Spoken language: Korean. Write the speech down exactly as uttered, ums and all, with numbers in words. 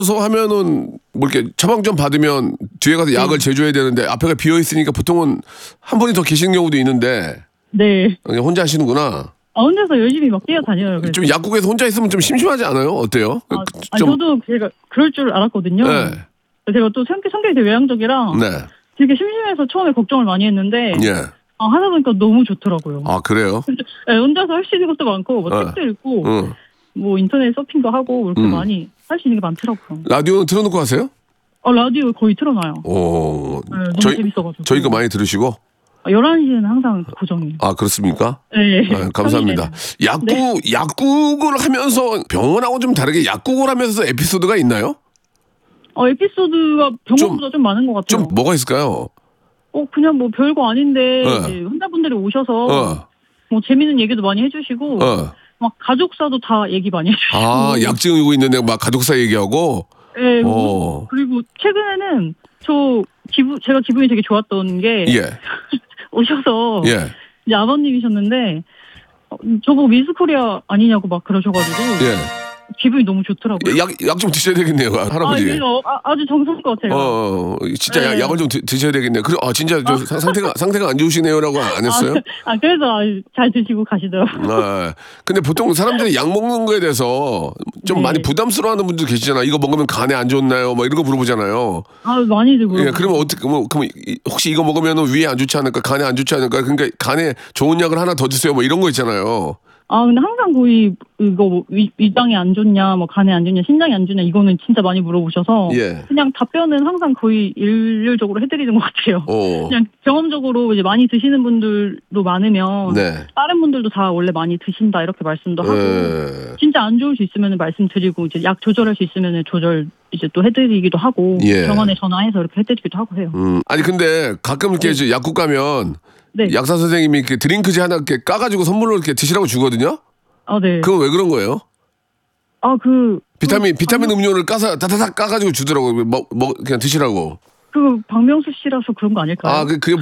서 하면은 뭐 이렇게 처방전 받으면 뒤에 가서 약을 네. 재줘야 되는데 앞에가 비어 있으니까 보통은 한 분이 더 계시는 경우도 있는데 네. 그냥 혼자 하시는구나. 아, 혼자서 열심히 막 뛰어다녀요. 그래서. 좀 약국에서 혼자 있으면 좀 심심하지 않아요? 어때요? 아, 아, 좀 저도 제가 그럴 줄 알았거든요. 네. 제가 또 성격, 성격이 되게 외향적이라 네. 되게 심심해서 처음에 걱정을 많이 했는데 예. 아, 하다 보니까 너무 좋더라고요. 아 그래요? 네, 혼자서 할 수 있는 것도 많고 뭐 어. 책도 읽고 응. 뭐 인터넷 서핑도 하고 이렇게 음. 많이 할 수 있는 게 많더라고요. 라디오는 틀어놓고 하세요? 어, 라디오 거의 틀어놔요. 오. 네, 너무 저희 재밌어가지고. 저희 거 많이 들으시고. 열한 시에는 항상 고정이에요. 아 그렇습니까? 네. 아, 감사합니다. 약국 네. 약국을 하면서 병원하고 좀 다르게 약국을 하면서 에피소드가 있나요? 어, 에피소드가 병원보다 좀, 많은 것 같아요. 좀 뭐가 있을까요? 어, 그냥 뭐 별거 아닌데 어. 이제 환자분들이 오셔서 어. 뭐 재밌는 얘기도 많이 해주시고 어. 막 가족사도 다 얘기 많이 해주시고. 아 약증 이고 있는데 막 가족사 얘기하고. 네. 어. 그리고 최근에는 저 기분 제가 기분이 되게 좋았던 게 예. 오셔서 예. 이제 아버님이셨는데 어, 저보고 미스코리아 아니냐고 막 그러셔가지고 예. 기분이 너무 좋더라고요. 약 약 좀 드셔야 되겠네요, 할아버지. 아, 그래서 아, 아주 정성껏 제가. 어, 어, 진짜 약, 네. 약을 좀 드, 드셔야 되겠네요. 그래, 아 진짜 저 사- 상태가 상태가 안 좋으시네요라고 안 했어요? 아, 아 그래서 잘 드시고 가시더라고요. 아, 근데 보통 사람들이 약 먹는 거에 대해서 좀 네. 많이 부담스러워하는 분들 계시잖아. 이거 먹으면 간에 안 좋나요? 뭐 이런 거 물어보잖아요. 아, 많이들 물어보고. 예, 그러면 어떻게 뭐 그럼 이- 혹시 이거 먹으면 위에 안 좋지 않을까? 간에 안 좋지 않을까? 그러니까 간에 좋은 약을 하나 더 주세요. 뭐 이런 거 있잖아요. 아, 근데 항상 거의 이거 뭐 위, 위장이 안 좋냐, 뭐 간에 안 좋냐, 신장이 안 좋냐 이거는 진짜 많이 물어보셔서 예. 그냥 답변은 항상 거의 일률적으로 해드리는 것 같아요. 어. 그냥 경험적으로 이제 많이 드시는 분들도 많으면 네. 다른 분들도 다 원래 많이 드신다 이렇게 말씀도 하고 예. 진짜 안 좋을 수 있으면 말씀드리고 이제 약 조절할 수 있으면 조절 이제 또 해드리기도 하고 예. 병원에 전화해서 이렇게 해드리기도 하고 해요. 음. 아니 근데 가끔 이렇게 네. 이제 약국 가면 네. 약사 선생님이 이렇게 드링크지 하나 이렇게 까가지고 선물로 이렇게 드시라고 주거든요. 아, 네. 그건 왜 그런 거예요? 아, 그 비타민 그 비타민 박명- 음료를 까서 다다닥 까가지고 주더라고. 뭐, 뭐 그냥 드시라고. 그 박명수 씨라서 그런 거 아닐까요? 아, 그 그게